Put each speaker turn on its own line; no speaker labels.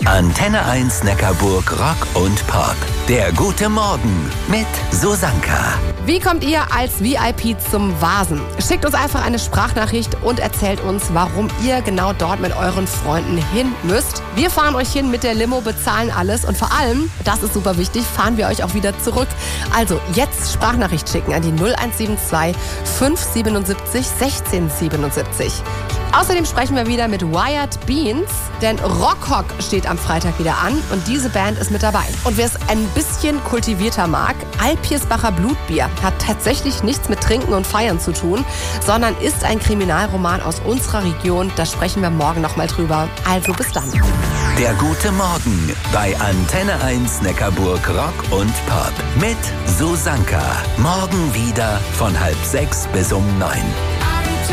Antenne 1 Neckarburg Rock und Pop. Der gute Morgen mit Susanka.
Wie kommt ihr als VIP zum Vasen? Schickt uns einfach eine Sprachnachricht und erzählt uns, warum ihr genau dort mit euren Freunden hin müsst. Wir fahren euch hin mit der Limo, bezahlen alles und vor allem, das ist super wichtig, fahren wir euch auch wieder zurück. Also jetzt Sprachnachricht schicken an die 0172 577 1677. Außerdem sprechen wir wieder mit Wired Beans, denn Rockhock steht am Freitag wieder an und diese Band ist mit dabei. Und wer es ein bisschen kultivierter mag, Alpirsbacher Blutbier hat tatsächlich nichts mit Trinken und Feiern zu tun, sondern ist ein Kriminalroman aus unserer Region. Da sprechen wir morgen nochmal drüber. Also bis dann.
Der gute Morgen bei Antenne 1 Neckarburg Rock und Pop mit Susanka. Morgen wieder von 5:30 bis 9.